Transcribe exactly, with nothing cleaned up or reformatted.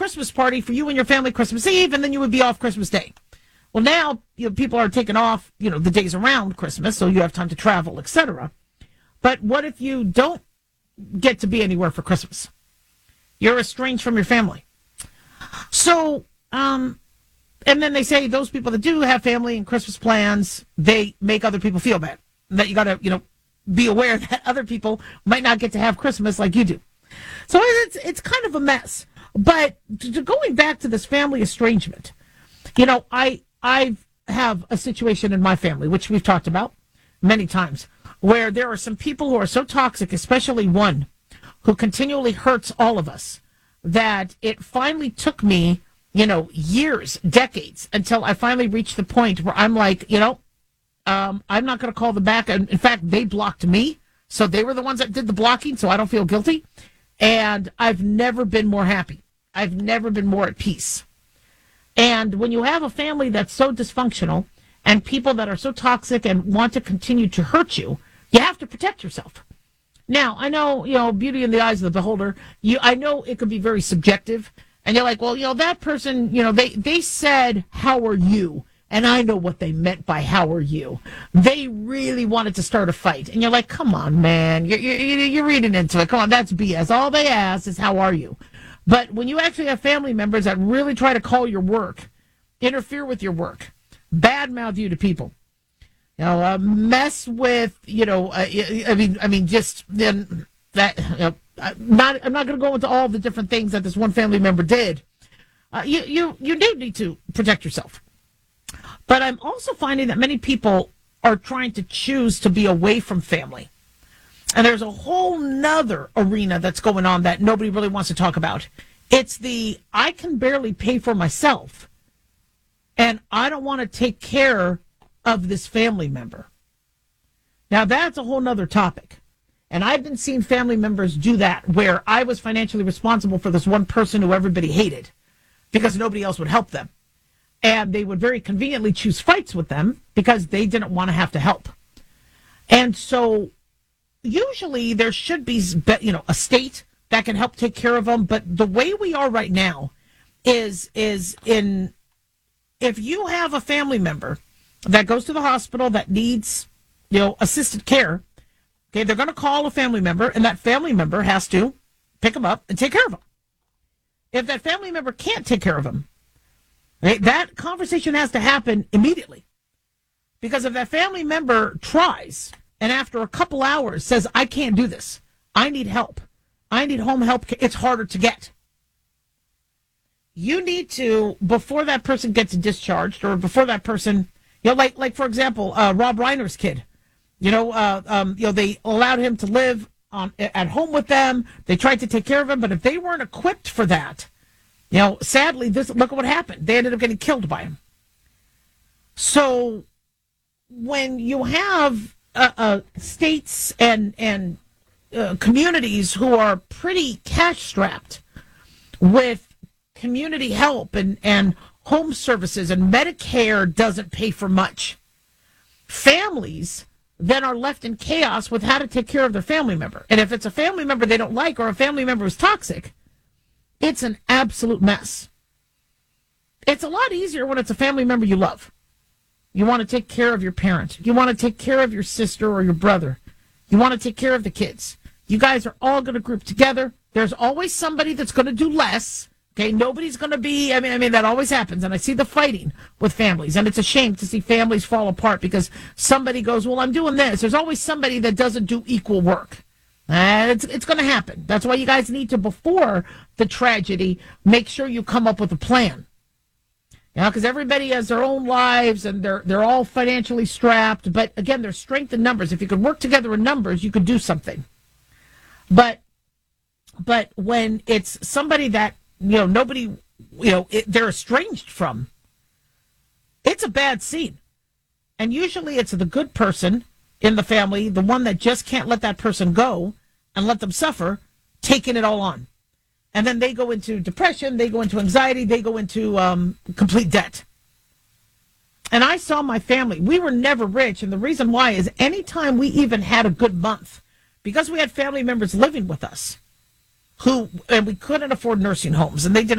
Christmas party for you and your family Christmas Eve, and then you would be off Christmas Day. Well, now, you know, people are taking off, you know, the days around Christmas, so you have time to travel, et cetera. But what if you don't get to be anywhere for Christmas? You're estranged from your family. So, um, and then they say those people that do have family and Christmas plans, they make other people feel bad. That you got to, you know, be aware that other people might not get to have Christmas like you do. So it's it's kind of a mess. But to, to going back to this family estrangement, you know, I I have a situation in my family, which we've talked about many times, where there are some people who are so toxic, especially one who continually hurts all of us, that it finally took me, you know, years, decades, until I finally reached the point where I'm like, you know, um, I'm not going to call them back. In fact, they blocked me, so they were the ones that did the blocking, so I don't feel guilty. And I've never been more happy. I've never been more at peace. And when you have a family that's so dysfunctional and people that are so toxic and want to continue to hurt you, you have to protect yourself. Now, I know, you know, beauty in the eyes of the beholder. You, I know it could be very subjective. And you're like, well, you know, that person, you know, they, they said, how are you? And I know what they meant by how are you. They really wanted to start a fight. And you're like, come on, man. You're, you're, you're reading into it. Come on, that's B S. All they ask is, how are you? But when you actually have family members that really try to call your work, interfere with your work, badmouth you to people, you know, uh, mess with, you know, uh, I mean, I mean, just then that, you know, I'm not, I'm not going to go into all the different things that this one family member did. Uh, you, you, you do need to protect yourself. But I'm also finding that many people are trying to choose to be away from family. And there's a whole nother arena that's going on that nobody really wants to talk about. It's the, I can barely pay for myself, and I don't want to take care of this family member. Now, that's a whole nother topic. And I've been seeing family members do that, where I was financially responsible for this one person who everybody hated because nobody else would help them. And they would very conveniently choose fights with them because they didn't want to have to help. And so usually there should be, you know, a state that can help take care of them. But the way we are right now is, is in, if you have a family member that goes to the hospital that needs, you know, assisted care, okay, they're going to call a family member, and that family member has to pick them up and take care of them. If that family member can't take care of them, right, that conversation has to happen immediately. Because if that family member tries and after a couple hours says, I can't do this, I need help, I need home help, it's harder to get. You need to, before that person gets discharged, or before that person, you know, like, like for example, uh, Rob Reiner's kid, you know, uh, um, you know, they allowed him to live on at home with them. They tried to take care of him, but if they weren't equipped for that, you know, sadly, this look at what happened. They ended up getting killed by him. So when you have uh, uh, states and and uh, communities who are pretty cash strapped with community help and, and home services, and Medicare doesn't pay for much, families then are left in chaos with how to take care of their family member. And if it's a family member they don't like, or a family member is toxic, it's an absolute mess. It's a lot easier when it's a family member you love. You want to take care of your parent. You want to take care of your sister or your brother. You want to take care of the kids. You guys are all going to group together. There's always somebody that's going to do less. Okay, nobody's going to be, I mean, I mean, that always happens. And I see the fighting with families. And it's a shame to see families fall apart because somebody goes, well, I'm doing this. There's always somebody that doesn't do equal work. Uh, it's it's going to happen. That's why you guys need to, before the tragedy, make sure you come up with a plan. You know, because everybody has their own lives and they're they're all financially strapped. But again, there's strength in numbers. If you could work together in numbers, you could do something. But but when it's somebody that, you know, nobody, you know, it, they're estranged from, it's a bad scene. And usually it's the good person in the family, the one that just can't let that person go and let them suffer, taking it all on. And then they go into depression, they go into anxiety, they go into um, complete debt. And I saw my family. We were never rich, and the reason why is anytime we even had a good month, because we had family members living with us, who, and we couldn't afford nursing homes, and they did